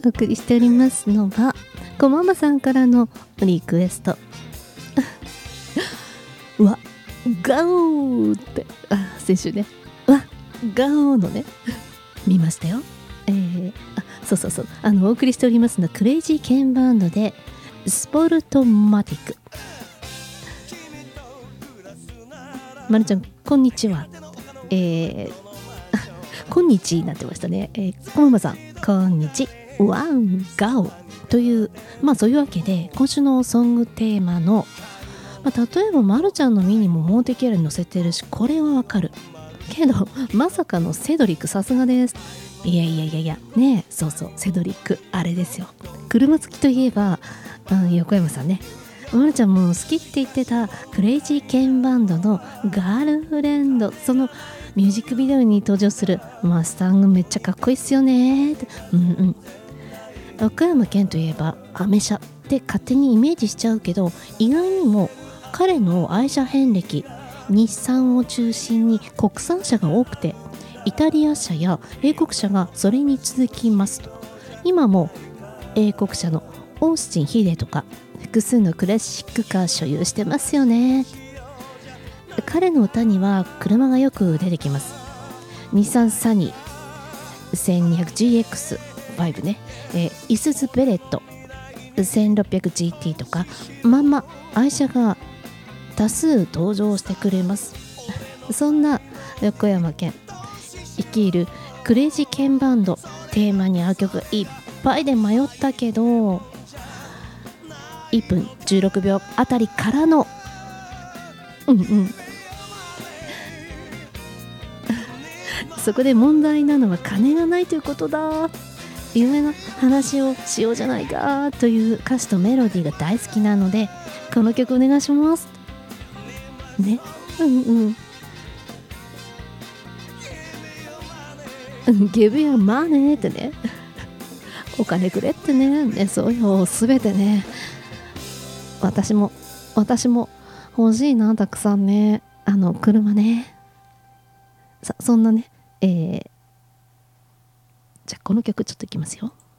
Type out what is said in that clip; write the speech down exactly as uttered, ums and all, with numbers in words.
お送りしておりますのはこままさんからのリクエストうわガオーってあ先週ねうわガオーのね見ましたよ。えー、あそうそうそうあのお送りしておりますのはクレイジーケンバンドでスポルトマティック。まるちゃんこんにちは。えー、こんにちになってましたね。えー、こままさんこんにちワンガオというまあそういうわけで今週のソングテーマの、まあ、例えばまるちゃんのミニもモーテキャラに載せてるしこれはわかるけどまさかのセドリックさすがです。いやいやいやいやねえそうそうセドリックあれですよ。車好きといえば、うん、横山さんねまるちゃんも好きって言ってたクレイジーケンバンドのガールフレンドそのミュージックビデオに登場するマスタングめっちゃかっこいいっすよね。うんうん岡山県といえばアメ車って勝手にイメージしちゃうけど意外にも彼の愛車遍歴日産を中心に国産車が多くてイタリア車や英国車がそれに続きますと。今も英国車のオースティン・ヒデとか複数のクラシックカー所有してますよね。彼の歌には車がよく出てきます。日産サニー せんにひゃくジーエックスファイブ ね、えー、イスズベレット せんろっぴゃくジーティー とかまんま愛車が多数登場してくれます。そんな横山県率いるクレイジーケンバンドテーマに合う曲がいっぱいで迷ったけどいっぷんじゅうろくびょうあたりからのうんうんそこで問題なのは金がないということだ。有名な話をしようじゃないかという歌詞とメロディーが大好きなのでこの曲お願いしますね。うんうんギブやマネーってねお金くれってね、ねそうよすべてね私も私も欲しいなたくさんねあの車ね。さそんなねえー、じゃあこの曲ちょっといきますよ。